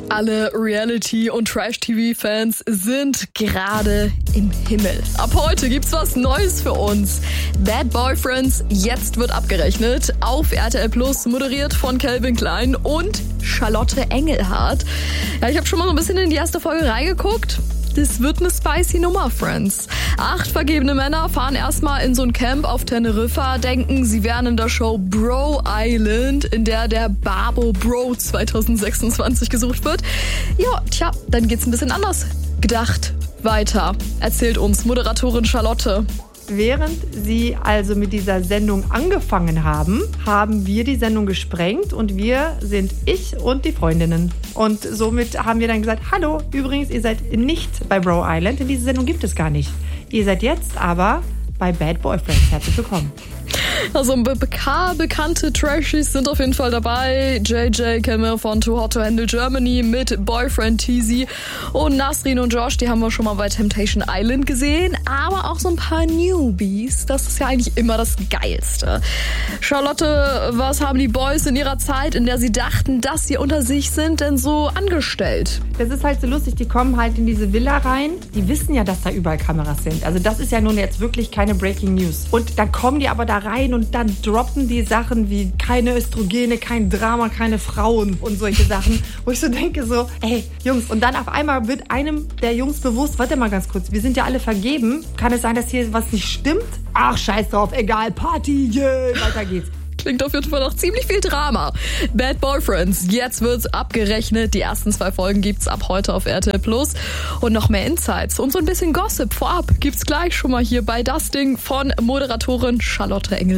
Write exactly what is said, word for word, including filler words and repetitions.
Alle Reality- und Trash-T V-Fans sind gerade im Himmel. Ab heute gibt's was Neues für uns. Bad Boyfriends, jetzt wird abgerechnet. Auf R T L Plus, moderiert von Calvin Klein und Charlotte Engelhardt. Ja, ich habe schon mal so ein bisschen in die erste Folge reingeguckt. Das wird eine spicy Nummer, Friends. Acht vergebene Männer fahren erstmal in so ein Camp auf Teneriffa, denken, sie wären in der Show Bro Island, in der der Babo Bro zwanzig sechsundzwanzig gesucht wird. Ja, tja, dann geht's ein bisschen anders gedacht weiter. Erzählt uns Moderatorin Charlotte. Während sie also mit dieser Sendung angefangen haben, haben wir die Sendung gesprengt und wir sind ich und die Freundinnen. Und somit haben wir dann gesagt, hallo, übrigens, ihr seid nicht bei Bro Island, denn diese Sendung gibt es gar nicht. Ihr seid jetzt aber bei Bad Boyfriends. Herzlich willkommen. Also ein B K bekannte Trashies sind auf jeden Fall dabei. J J Kimmel von Too Hot to Handle Germany mit Boyfriend Teasy und Nasrin und Josh, die haben wir schon mal bei Temptation Island gesehen. Aber auch so ein paar Newbies, das ist ja eigentlich immer das Geilste. Charlotte, was haben die Boys in ihrer Zeit, in der sie dachten, dass sie unter sich sind, denn so angestellt? Das ist halt so lustig, die kommen halt in diese Villa rein. Die wissen ja, dass da überall Kameras sind. Also das ist ja nun jetzt wirklich keine Breaking News. Und dann kommen die aber da rein und dann droppen die Sachen wie keine Östrogene, kein Drama, keine Frauen und solche Sachen, wo ich so denke so, ey, Jungs, und dann auf einmal wird einem der Jungs bewusst, warte mal ganz kurz, wir sind ja alle vergeben, kann es sein, dass hier was nicht stimmt? Ach, scheiß drauf, egal, Party, yeah, weiter geht's. Klingt auf jeden Fall noch ziemlich viel Drama. Bad Boyfriends, jetzt wird's abgerechnet. Die ersten zwei Folgen gibt's ab heute auf R T L Plus. Und noch mehr Insights und so ein bisschen Gossip vorab gibt's gleich schon mal hier bei Das Ding von Moderatorin Charlotte Engelhardt.